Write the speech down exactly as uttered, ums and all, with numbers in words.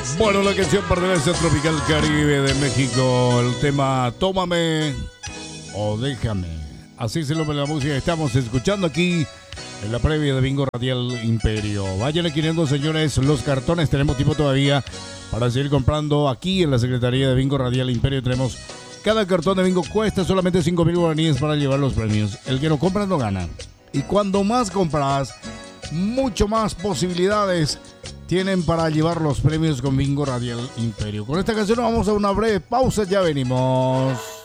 Bueno, la canción pertenece a Tropical Caribe de México. El tema Tómame o Déjame. Así se lo ve la música que estamos escuchando aquí en la previa de Bingo Radial Imperio. Vayan adquiriendo, señores, los cartones. Tenemos tiempo todavía para seguir comprando aquí en la Secretaría de Bingo Radial Imperio. Tenemos cada cartón de bingo cuesta solamente cinco mil guaraníes para llevar los premios. El que no compra no gana. Y cuando más compras, mucho más posibilidades tienen para llevar los premios con Bingo Radial Imperio. Con esta canción vamos a una breve pausa, ya venimos.